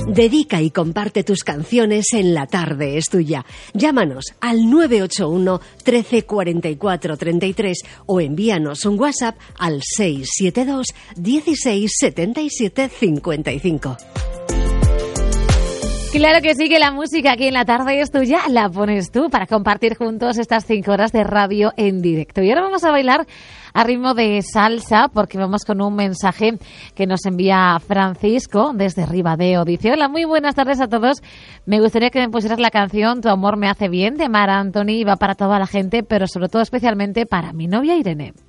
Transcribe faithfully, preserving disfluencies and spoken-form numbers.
Dedica y comparte tus canciones en La Tarde es Tuya. Llámanos al nueve ocho uno, trece, cuarenta y cuatro, treinta y tres o envíanos un WhatsApp al seis siete dos, dieciséis, setenta y siete, cincuenta y cinco. Claro que sí, que la música aquí en La Tarde es Tuya la pones tú para compartir juntos estas cinco horas de radio en directo. Y ahora vamos a bailar a ritmo de salsa porque vamos con un mensaje que nos envía Francisco desde Ribadeo. Dice: hola, muy buenas tardes a todos. Me gustaría que me pusieras la canción Tu amor me hace bien de Mar Anthony. Va para toda la gente, pero sobre todo especialmente para mi novia Irene.